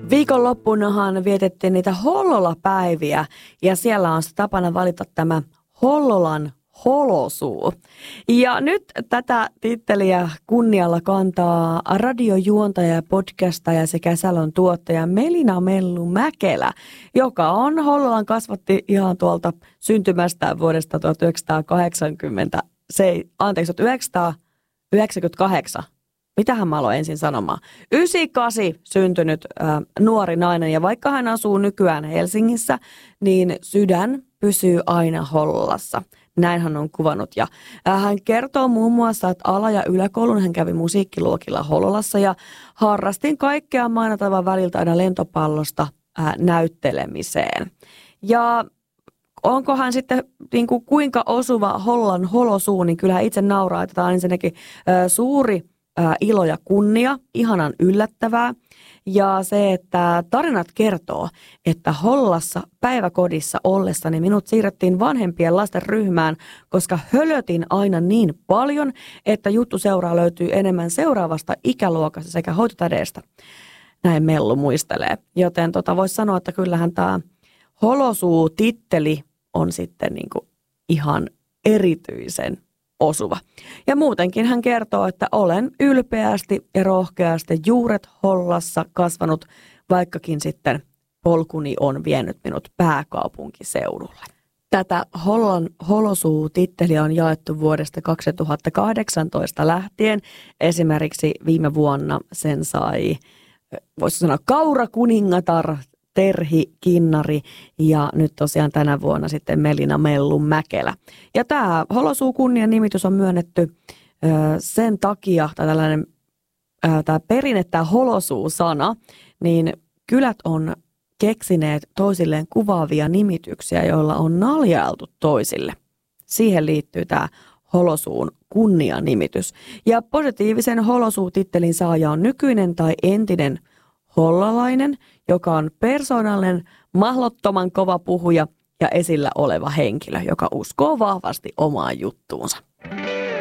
Viikonloppunahan vietettiin niitä Hollola-päiviä ja siellä on tapana valita tämä Hollolan holosuu. Ja nyt tätä titteliä kunnialla kantaa radiojuontaja ja podcastaja sekä Salon tuottaja Melina Mellu Mäkelä, joka on Hollolan kasvatti ihan tuolta syntymästään vuodesta 1998. Mitähän mä aloin ensin sanomaan? 98 syntynyt nuori nainen, ja vaikka hän asuu nykyään Helsingissä, niin sydän pysyy aina Hollolassa. Näin hän on kuvannut. Ja hän kertoo muun muassa, että ala- ja yläkoulun hän kävi musiikkiluokilla Hollolassa ja harrastin kaikkea maanantavan väliltä aina lentopallosta näyttelemiseen. Ja onko hän sitten niin kuin kuinka osuva Hollolan holosuu, niin kyllähän itse nauraa, että tämä on ensinnäkin suuri ilo ja kunnia, ihanan yllättävää. Ja se, että tarinat kertoo, että Hollassa päiväkodissa ollessani minut siirrettiin vanhempien lasten ryhmään, koska hölötin aina niin paljon, että juttuseuraa löytyy enemmän seuraavasta ikäluokasta sekä hoitotädeestä. Näin Mellu muistelee. Joten voisi sanoa, että kyllähän tämä holosuu-titteli on sitten niin kuin ihan erityisen osuva. Ja muutenkin hän kertoo, että olen ylpeästi ja rohkeasti juuret Hollassa kasvanut, vaikkakin sitten polkuni on vienyt minut pääkaupunkiseudulle. Tätä Hollolan holosuu-titteliä on jaettu vuodesta 2018 lähtien. Esimerkiksi viime vuonna sen sai, voisi sanoa, kaurakuningatar Terhi Kinnari ja nyt tosiaan tänä vuonna sitten Melina Mellu Mäkelä. Ja tämä holosuu-kunnian nimitys on myönnetty sen takia, tai tällainen tämä perinne, tämä holosuu-sana, niin kylät on keksineet toisilleen kuvaavia nimityksiä, joilla on naljailtu toisille. Siihen liittyy tämä holosuun kunnianimitys. Ja positiivisen holosuu-tittelin saaja on nykyinen tai entinen hollalainen, joka on persoonallinen, mahdottoman kova puhuja ja esillä oleva henkilö, joka uskoo vahvasti omaan juttuunsa.